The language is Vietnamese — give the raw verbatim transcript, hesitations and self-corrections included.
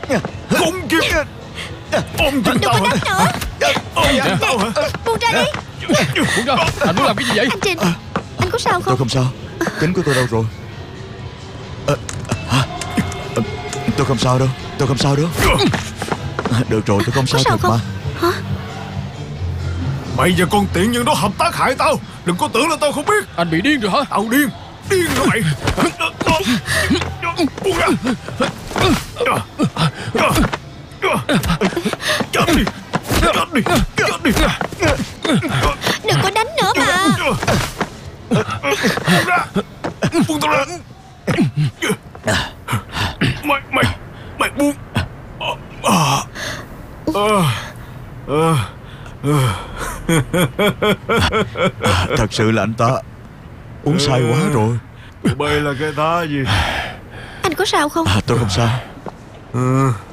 Con kia. Ôm chân tao hả? Ôm chân tao hả? Buông ra đi. Buông ra. Anh muốn làm cái gì vậy? Anh Trình, anh có sao Tôi không? không sao. Kính của tôi đâu rồi? À, hả? À, tôi không sao đâu. Tôi không sao đâu. À, được rồi, tôi không sao, sao thật không? mà. Hả? Mày và con tiện nhân đó hợp tác hại tao. Đừng có tưởng là tao không biết. Anh bị điên rồi hả? Tao điên. Điên rồi mày. Buông ra. Chết đi. Chết đi. Chết đi. Đừng có đánh nữa mà. Buông ra. Buông tao ra. Mày mày mày buông. À, à, à. Thật sự là anh ta uống say quá rồi. Tụi bay là cái thá gì? Anh có sao không? À, tôi không sao. Ừ.